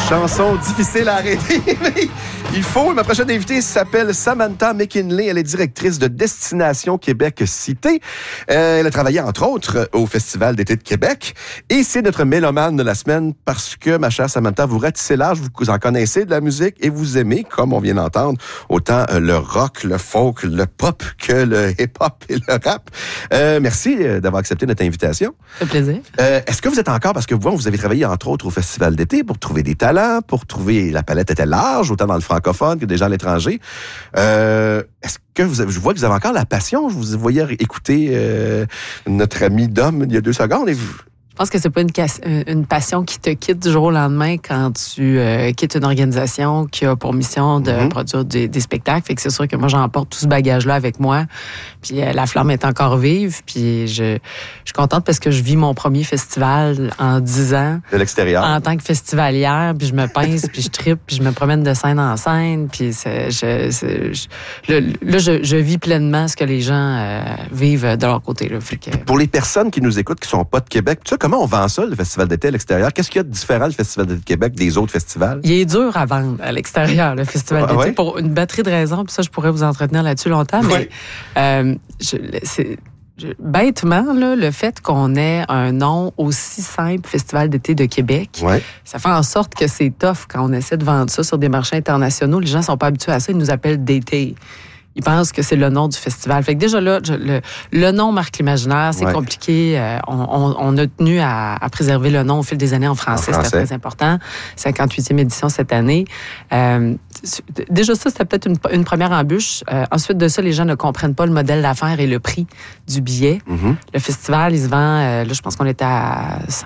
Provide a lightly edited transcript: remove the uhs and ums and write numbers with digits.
Chanson difficile à arrêter, mais il faut. Ma prochaine invitée s'appelle Samantha McKinley. Elle est directrice de Destination Québec Cité. Elle a travaillé, entre autres, au Festival d'été de Québec. Et c'est notre mélomane de la semaine parce que, ma chère Samantha, vous ratissez large, vous en connaissez de la musique et vous aimez, comme on vient d'entendre, autant le rock, le folk, le pop que le hip-hop et le rap. Merci d'avoir accepté notre invitation. Ça fait plaisir. Est-ce que vous êtes encore, parce que vous avez travaillé, entre autres, au Festival d'été pour trouver des talents, pour trouver, la palette était large, autant dans le francophone que déjà à l'étranger. Est-ce que je vois que vous avez encore la passion? Je vous voyais écouter notre ami Dom il y a 2 secondes et vous... Je pense que c'est pas une passion qui te quitte du jour au lendemain quand tu quittes une organisation qui a pour mission de produire des spectacles. Fait que c'est sûr que moi, j'emporte tout ce bagage-là avec moi. Puis la flamme est encore vive. Puis je suis contente parce que je vis mon premier festival en 10 ans. De l'extérieur. En tant que festivalière. Puis je me pince, puis je trippe, puis je me promène de scène en scène. Puis je vis pleinement ce que les gens vivent de leur côté. Là. Fait que... Pour les personnes qui nous écoutent, qui sont pas de Québec, tu sais, comment on vend ça, le Festival d'été à l'extérieur? Qu'est-ce qu'il y a de différent, le Festival d'été de Québec, des autres festivals? Il est dur à vendre à l'extérieur, le Festival d'été, ouais. Pour une batterie de raisons. Puis ça, je pourrais vous entretenir là-dessus longtemps. Oui. Mais bêtement, là, le fait qu'on ait un nom aussi simple, Festival d'été de Québec, ouais. Ça fait en sorte que c'est tough quand on essaie de vendre ça sur des marchés internationaux. Les gens sont pas habitués à ça. Ils nous appellent d'été. Ils pensent que c'est le nom du festival. Fait que déjà là, le nom marque l'imaginaire, c'est compliqué. On a tenu à préserver le nom au fil des années en français. C'était très important. 58e édition cette année. Déjà ça, c'était peut-être une première embûche. Ensuite de ça, les gens ne comprennent pas le modèle d'affaires et le prix du billet. Le festival, il se vend, là, je pense qu'on était à